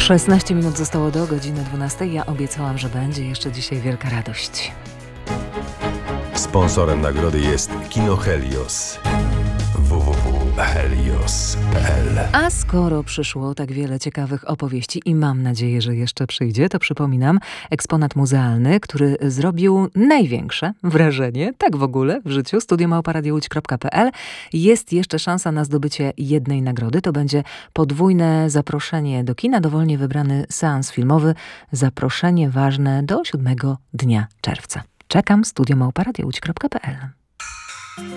16 minut zostało do godziny 12. Ja obiecałam, że będzie jeszcze dzisiaj wielka radość. Sponsorem nagrody jest Kino Helios. www.helios.pl. A skoro przyszło tak wiele ciekawych opowieści i mam nadzieję, że jeszcze przyjdzie, to przypominam eksponat muzealny, który zrobił największe wrażenie, tak w ogóle w życiu, studio@radiołódź.pl. Jest jeszcze szansa na zdobycie jednej nagrody. To będzie podwójne zaproszenie do kina, dowolnie wybrany seans filmowy. Zaproszenie ważne do 7 dnia czerwca. Czekam, studio@radiołódź.pl.